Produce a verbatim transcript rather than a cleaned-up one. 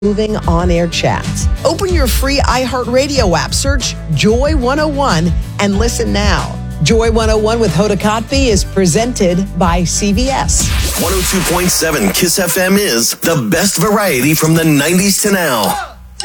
moving on-air chats. Open your free iHeartRadio app, search Joy one oh one, and listen now. Joy one oh one with Hoda Kotb is presented by C V S. one oh two point seven KISS F M is the best variety from the nineties to now.